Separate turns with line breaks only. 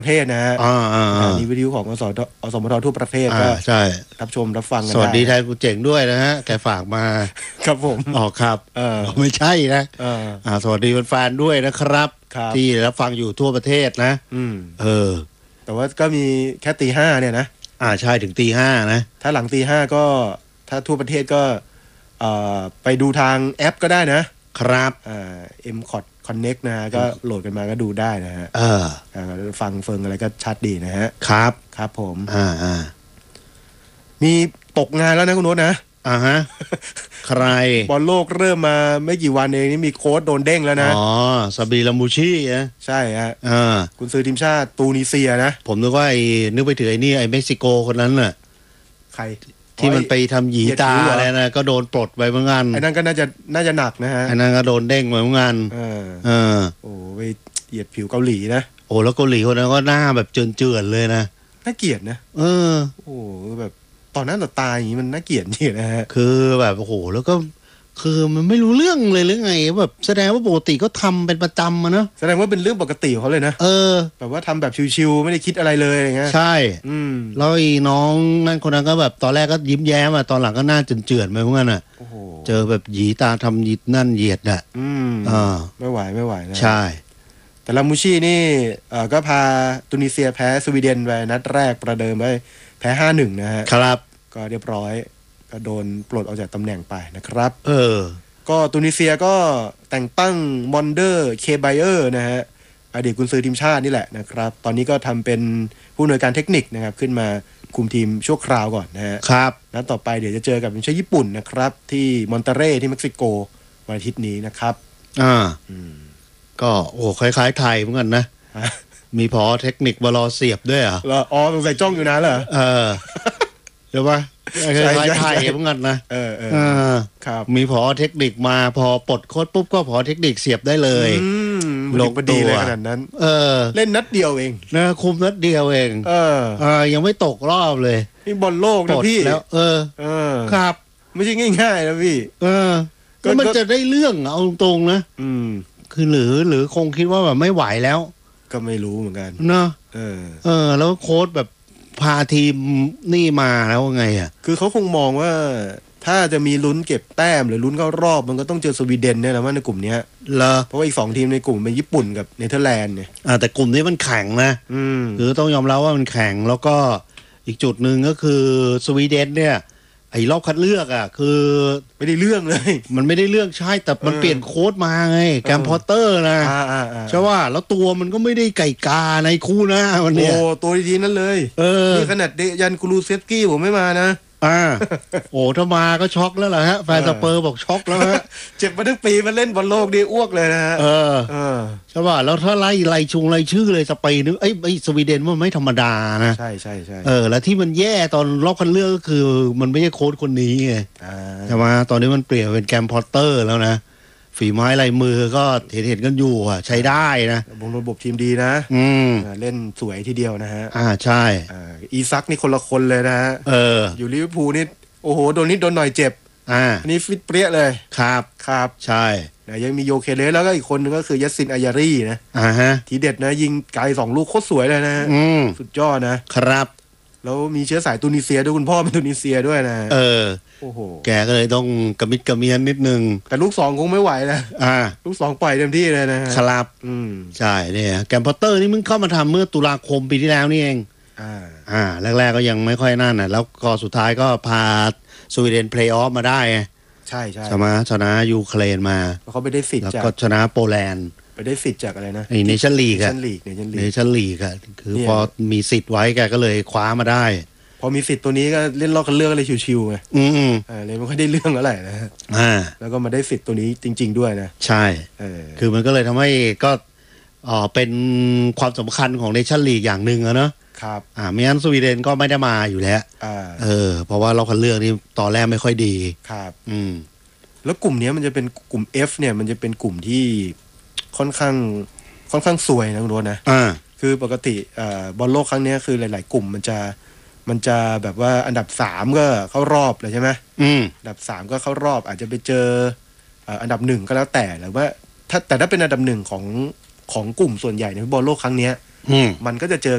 ประเทศนะฮะนี่วิทยุของอสมททั่วประเทศก็
ใช่
รับชมรับฟังกัน
สวัสดีแทนกูเจ๋งด้วยนะฮะแกฝากมา
ครับผม
ครับไม่ใช่นะสวัสดีแฟนๆด้วยนะครับที่รับฟังอยู่ทั่วประเทศนะ
แต่ว่าก็มีแค่ตี 5เนี่ยนะ
ใช่ถึงตี 5นะ
ถ้าหลังตี 5ก็ถ้าทั่วประเทศก็ไปดูทางแอปก็ได้นะครับMCOT Connect นะฮะก็โหลดกันมาก็ดูได้นะฮะฟังเฟิงอะไรก็ชัดดีนะฮะครับผมมีตกงานแล้วนะคุณโน้ตนะ
ใคร
บอลโลกเริ่มมาไม่กี่วันเองนี่มีโค้ชโดนเด้งแล้วนะ
ซาบีลามูชีนะ
ใช่ฮะกุนซือทีมชาติตูนิเซียนะ
ผมนึกว่านึกไปถึงไอ้นี่ไอ้เม็กซิโกคนนั้นน่ะ
ใคร
ที่มันไปทำหยีตาอะไรนะก็โดนปลดไปเหมือนกัน
ไอ้นั่นก็น่าจะหนักนะฮะ
ไอ้นั่นก็โดนเด้งเหมือนกัน
โอ้ไปเหยียดผิวเกาหลีนะ
โอ้แล้วเกาหลีคนนั้นก็หน้าแบบเจือนๆเลยนะ
น่าเกลียดนะโอ้แบบตอนนั้นต่อตาอย่างนี้มันน่าเกลียดจริงนะฮะ
คือแบบโอ้โหแล้วก็คือมันไม่รู้เรื่องเลยหรือไงแบบแสดงว่าปกติก็ทำเป็นประจำนะ
แสดงว่าเป็นเรื่องปกติของเขาเลยนะแบบว่าทำแบบชิวๆไม่ได้คิดอะไรเลยอย่างเงี้ย
ใช่แล้วไอ้น้องนั่นคนนั้นก็แบบตอนแรกก็ยิ้มแย้มตอนหลังก็หน้าเจือนๆไปเหมือนกันเจอแบบหยีตาทำยิดนั่นเหยียด
ไม่ไหวนะ
ใช่
แต่ลามูชี่นี่ก็พาตุนิเซียแพ้สวีเดนไปนัดแรกประเดิมไปแพ้ 5-1 นะฮะ
ครับ
ก็เรียบร้อยก็โดนปลดออกจากตำแหน่งไปนะครับ
ก็
ตุนิเซียก็แต่งตั้งมอนเดอร์เคไบเออร์นะฮะอดีตกุนซือทีมชาตินี่แหละนะครับตอนนี้ก็ทำเป็นผู้อำนวยการเทคนิคนะครับขึ้นมาคุมทีมชั่วคราวก่อนนะฮะ
ครับ
นัดต่อไปเดี๋ยวจะเจอกับทีมชาติญี่ปุ่นนะครับที่มอนเตเร่ที่เม็กซิโกวันอาทิตย์นี้นะครับ
ก็โอ้คล้ายๆไทยเหมือนกันนะมีพอเทคนิคบอลเสียบด้วย
สงสัยจ้องอยู่นะเหรอ
เดี๋ยวว่าคล้ายๆไทยเหมือนกันนะครับมีพอเทคนิคมาพอปลดโค้ชปุ๊บก็พอเทคนิคเสียบได้เลย
ลงดีเลยขนาดนั้นเล่นนัดเดียวเอง
นะคุมนัดเดียวเองยังไม่ตกรอบเลย
นี่บอลโลกนะพี่
แล้วครับ
ไม่ใช่ง่ายๆนะพี่
ก็มันจะได้เรื่องเอาตรงๆนะคือหรือคงคิดว่าแบบไม่ไหวแล้ว
ก็ไม่รู้เหมือนกัน
เนาะแล้วโค้ชแบบพาทีมนี่มาแล้วไง
คือเขาคงมองว่าถ้าจะมีลุ้นเก็บแต้มหรือลุ้นเข้ารอบมันก็ต้องเจอสวีเดนเนี่ยแหละว่าในกลุ่มนี้เพราะว่าอีก2ทีมในกลุ่มเป็นญี่ปุ่นกับเนเธอร์แลนด์เนี่ย
แต่กลุ่มนี้มันแข็งนะคือต้องยอมรับว่ามันแข็งแล้วก็อีกจุดหนึ่งก็คือสวีเดนเนี่ยไอ้รอบคัดเลือกคือ
ไม่ได้เรื่องเลย
มันไม่ได้เรื่องใช่แต่มันเปลี่ยนโค้ชมาไงแกมพอตเตอร์นะใช่ว่าแล้วตัวมันก็ไม่ได้ไก่กาในคู่นะวันนี้
โอ้ตัวดีๆนั่นเลยนี่ขนาดยันกูรูเซฟกี้ผมไม่มานะ
โอ้ถ้ามาก็ช็อกแล้วล่ะฮะแฟนสเปอร์บอกช็อกแล้วฮะ
เจ็บมาทั้งปีมันเล่นบอลโลกดีอ้วกเลยนะฮะ
ใช่ป่ะแล้วถ้าไล่ชื่อเลยสเปนนึกไอ้สวีเดนมันไม่ธรรมดานะ
ใช่
แล้วที่มันแย่ตอนรอบคัดเลือกก็คือมันไม่ใช่โค้ชคนนี้ไงใช่ไหมตอนนี้มันเปลี่ยนเป็นแกมพอตเตอร์แล้วนะฝีไม้ลายมือก็เห็นกันอยู่ใช้ได้นะ
ระบบทีมดีนะเล่นสวยทีเดียวนะฮะ
ใช่
อีซักนี่คนละคนเลยนะฮะอยู่ลิเวอร์พูลนี่โอ้โหโดนนิดโดนหน่อยเจ็บอันนี้ฟิตเปรี้ยเลยครับ
ใช่
ยังมีโยเคเลสแล้วก็อีกคนนึงก็คือยัสซินอายารีนะทีเด็ดนะยิงไกล2ลูกโคตรสวยเลยนะสุดยอด
นะครับ
แล้วมีเชื้อสายตูนิเซียด้วยคุณพ่อเป็นตูนิเซียด้วยนะโอ้โห
แกก็เลยต้องกระมิดกระเมียนนิดนึง
แต่ลูก2คงไม่ไหวนะลูก2ปล่อยเต็มที่เลยนะครับ
ใช่เนี่ยแกมพอตเตอร์นี่มึงเข้ามาทำเมื่อตุลาคมปีที่แล้วนี่เองแรกๆก็ยังไม่ค่อยนั่นแล้วก็สุดท้ายก็พาสวีเดนเพลย์ออฟมาได้ไง
ใช่
ชนะยูเครนมา
เขาไปได้สิทธิ์
จากแล้วก็ชนะโปแลนด์
ไปได้สิทธิ์จากอะไรนะ
เนชั่นลีก
เนชั่นลีก
คือพอมีสิทธิ์ไว้แกก็เลยคว้ามาได้
พอมีสิทธิ์ตัวนี้ก็เล่นรอบคัดเลือกอะไรชิวๆไงเลยไม่ค่อยได้เรื่องอะไรนะแล้วก็มาได้สิทธิ์ตัวนี้จริงๆด้วยนะ
ใช่คือมันก็เลยทำให้ก็เป็นความสำคัญของเนชั่นลีกอย่างหนึ่งเนาะ
ครับ
ไม่งั้นสวีเดนก็ไม่ได้มาอยู่แล้วเพราะว่ารอบคัดเลือกนี่ตอนแรกไม่ค่อยดี
ครับแล้วกลุ่มนี้มันจะเป็นกลุ่ม F เนี่ยมันจะเป็นกลุ่มที่ค่อนข้างซวยนะคุณโรจน์นะคือปกติบอลโลกครั้งนี้คือหลายๆกลุ่มมันจะแบบว่าอันดับ3ก็เข้ารอบเลยใช่ไหมอันดับ3ก็เข้ารอบอาจจะไปเจออันดับ1ก็แล้วแต่หรือว่าถ้าเป็นอันดับ1ของกลุ่มส่วนใหญ่ในบอลโลกครั้งนี้มันก็จะเจอ